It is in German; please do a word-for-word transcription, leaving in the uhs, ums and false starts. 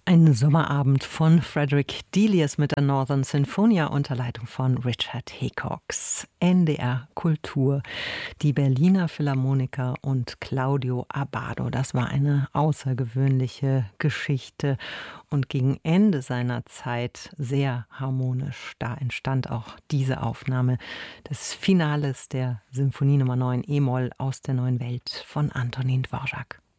Ein Sommerabend von Frederick Delius mit der Northern Sinfonia unter Leitung von Richard Hickox. N D R Kultur, die Berliner Philharmoniker und Claudio Abbado. Das war eine außergewöhnliche Geschichte und gegen Ende seiner Zeit sehr harmonisch. Da entstand auch diese Aufnahme des Finales der Symphonie Nummer neun E-Moll aus der Neuen Welt von Antonin Dvorak.